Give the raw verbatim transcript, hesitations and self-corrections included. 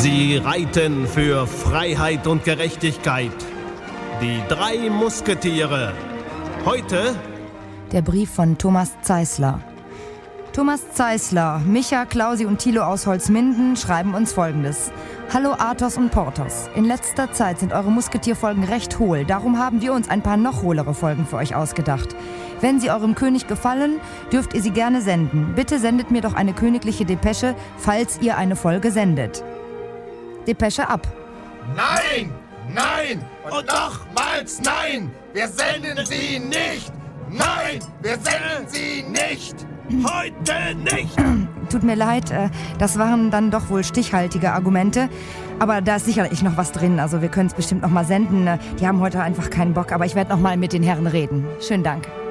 Sie reiten für Freiheit und Gerechtigkeit. Die drei Musketiere. Heute der Brief von Thomas Zeisler. Thomas Zeisler, Micha, Klausi und Thilo aus Holzminden schreiben uns Folgendes. Hallo Athos und Porthos. In letzter Zeit sind eure Musketierfolgen recht hohl. Darum haben wir uns ein paar noch hohlere Folgen für euch ausgedacht. Wenn sie eurem König gefallen, dürft ihr sie gerne senden. Bitte sendet mir doch eine königliche Depesche, falls ihr eine Folge sendet. Depesche ab. Nein! Nein! Und nochmals nein! Wir senden sie nicht! Nein! Wir senden sie nicht! heute nicht! Tut mir leid, äh, das waren dann doch wohl stichhaltige Argumente. Aber da ist sicherlich noch was drin. Also wir können es bestimmt noch mal senden. Die haben heute einfach keinen Bock. Aber ich werde noch mal mit den Herren reden. Schönen Dank.